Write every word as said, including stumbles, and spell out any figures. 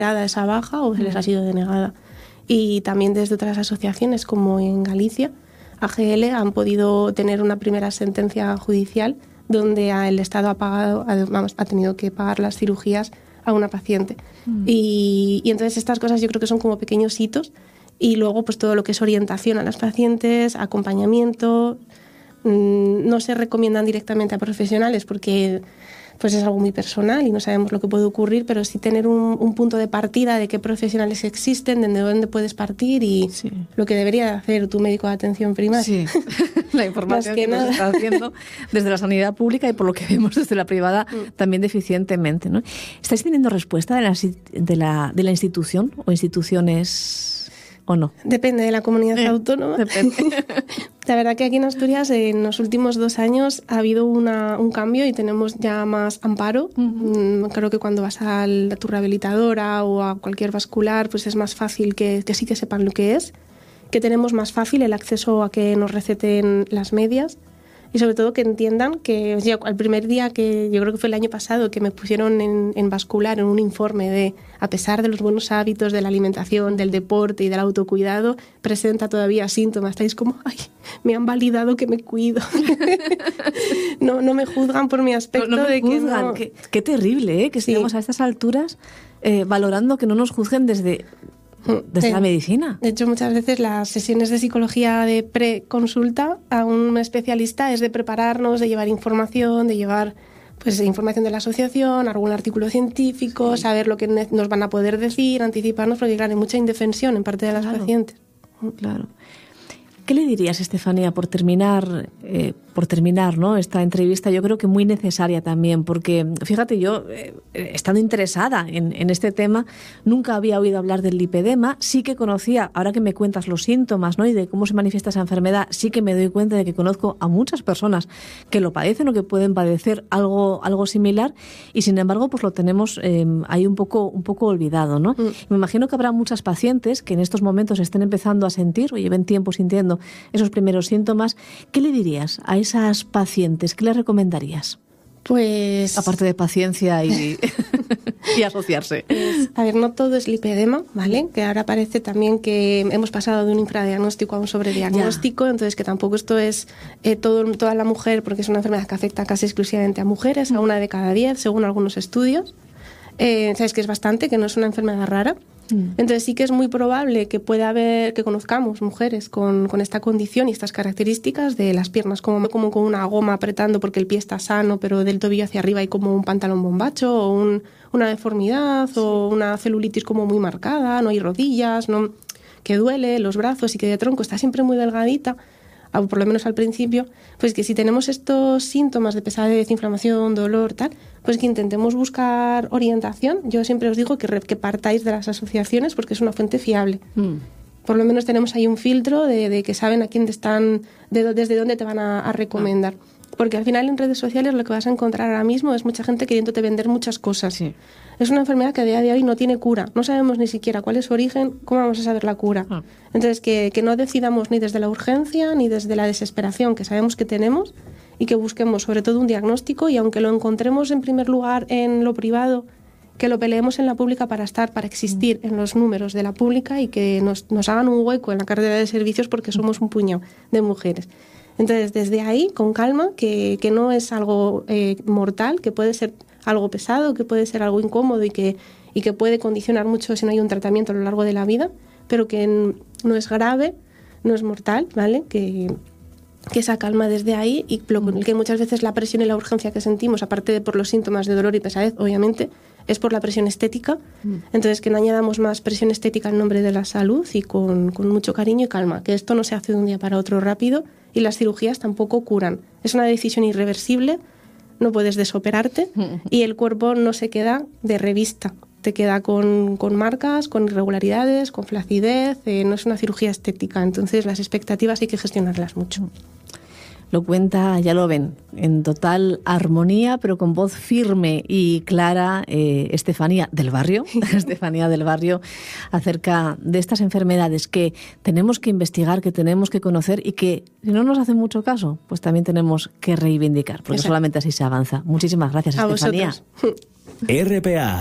esa baja o se les ha sido denegada. Y también desde otras asociaciones, como en Galicia, A G L, han podido tener una primera sentencia judicial donde el Estado ha pagado, vamos, ha tenido que pagar las cirugías a una paciente. Mm. Y, y entonces estas cosas yo creo que son como pequeños hitos. Y luego pues todo lo que es orientación a las pacientes, acompañamiento, mmm, no se recomiendan directamente a profesionales porque pues es algo muy personal y no sabemos lo que puede ocurrir, pero sí tener un, un punto de partida de qué profesionales existen, de dónde puedes partir y sí. lo que debería hacer tu médico de atención primaria. Sí, la información que, que nos está haciendo desde la sanidad pública y por lo que vemos desde la privada mm. también deficientemente, ¿no? ¿Estáis teniendo respuesta de la, de la, de la institución o instituciones...? ¿O no? Depende de la comunidad eh, autónoma. Depende. La verdad que aquí en Asturias en los últimos dos años ha habido una, un cambio y tenemos ya más amparo. Uh-huh. Creo que cuando vas a, la, a tu rehabilitadora o a cualquier vascular, pues es más fácil que, que sí que sepan lo que es, que tenemos más fácil el acceso a que nos receten las medias y sobre todo que entiendan que o sea, el primer día que yo creo que fue el año pasado que me pusieron en, en vascular en un informe de a pesar de los buenos hábitos de la alimentación, del deporte y del autocuidado, presenta todavía síntomas. Estáis como, ay, me han validado que me cuido. no, no me juzgan por mi aspecto. No, no me de juzgan. Que no... qué, qué terrible, ¿eh? Que sí. estemos a estas alturas eh, valorando que no nos juzguen desde... Desde sí. la medicina. De hecho, muchas veces las sesiones de psicología de preconsulta a un especialista es de prepararnos, de llevar información, de llevar pues información de la asociación, algún artículo científico, sí. saber lo que nos van a poder decir, anticiparnos, porque claro, hay mucha indefensión en parte de las claro. pacientes. Claro. ¿Qué le dirías, Estefanía, por terminar, eh, por terminar, ¿no? esta entrevista? Yo creo que muy necesaria también, porque fíjate, yo, eh, estando interesada en, en este tema, nunca había oído hablar del lipedema, sí que conocía, ahora que me cuentas los síntomas, ¿no? y de cómo se manifiesta esa enfermedad, sí que me doy cuenta de que conozco a muchas personas que lo padecen o que pueden padecer algo, algo similar, y sin embargo, pues lo tenemos eh, ahí un poco, un poco olvidado, ¿no? Mm. Me imagino que habrá muchas pacientes que en estos momentos estén empezando a sentir o lleven tiempo sintiendo esos primeros síntomas. ¿Qué le dirías a esas pacientes? ¿Qué le recomendarías? Pues... Aparte de paciencia y, y asociarse. Pues, a ver, no todo es lipedema, ¿vale? Que ahora parece también que hemos pasado de un infradiagnóstico a un sobrediagnóstico, ya. Entonces que tampoco esto es eh, todo, toda la mujer, porque es una enfermedad que afecta casi exclusivamente a mujeres, a una de cada diez, según algunos estudios. Eh, Sabes que es bastante, que no es una enfermedad rara. Entonces sí que es muy probable que pueda haber, que conozcamos mujeres con, con esta condición y estas características de las piernas como, como con una goma apretando porque el pie está sano, pero del tobillo hacia arriba hay como un pantalón bombacho o un, una deformidad sí. o una celulitis como muy marcada, no hay rodillas, no, que duele, los brazos y que de tronco está siempre muy delgadita, o por lo menos al principio, pues que si tenemos estos síntomas de pesadez, inflamación, dolor, tal, pues que intentemos buscar orientación. Yo siempre os digo que, que partáis de las asociaciones porque es una fuente fiable. Mm. Por lo menos tenemos ahí un filtro de, de que saben a quién te están, de, desde dónde te van a, a recomendar. Ah. Porque al final en redes sociales lo que vas a encontrar ahora mismo es mucha gente queriéndote vender muchas cosas. Sí. Es una enfermedad que a día de hoy no tiene cura. No sabemos ni siquiera cuál es su origen, cómo vamos a saber la cura. Ah. Entonces, que, que no decidamos ni desde la urgencia ni desde la desesperación que sabemos que tenemos y que busquemos sobre todo un diagnóstico y aunque lo encontremos en primer lugar en lo privado, que lo peleemos en la pública para estar, para existir mm. en los números de la pública y que nos, nos hagan un hueco en la cartera de servicios porque somos un puñado de mujeres. Entonces, desde ahí, con calma, que, que no es algo eh, mortal, que puede ser algo pesado, que puede ser algo incómodo y que, y que puede condicionar mucho si no hay un tratamiento a lo largo de la vida, pero que n- no es grave, no es mortal, ¿vale? Que, que esa calma desde ahí y lo, que muchas veces la presión y la urgencia que sentimos, aparte de por los síntomas de dolor y pesadez, obviamente, es por la presión estética. Mm. Entonces, que no añadamos más presión estética en nombre de la salud y con, con mucho cariño y calma, que esto no se hace de un día para otro rápido y las cirugías tampoco curan. Es una decisión irreversible, no puedes desoperarte y el cuerpo no se queda de revista. Te queda con, con marcas, con irregularidades, con flacidez, eh, no es una cirugía estética, entonces las expectativas hay que gestionarlas mucho. Lo cuenta, ya lo ven, en total armonía, pero con voz firme y clara, eh, Estefanía del Barrio, Estefanía del Barrio, acerca de estas enfermedades que tenemos que investigar, que tenemos que conocer y que, si no nos hacen mucho caso, pues también tenemos que reivindicar, porque Exacto. solamente así se avanza. Muchísimas gracias, A Estefanía. vosotros. R P A